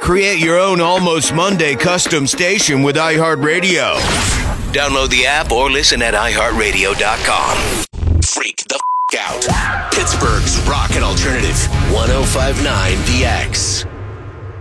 Create your own Almost Monday custom station with iHeartRadio. Download the app or listen at iHeartRadio.com. Freak the out. Pittsburgh's Rock and Alternative 105.9 The X.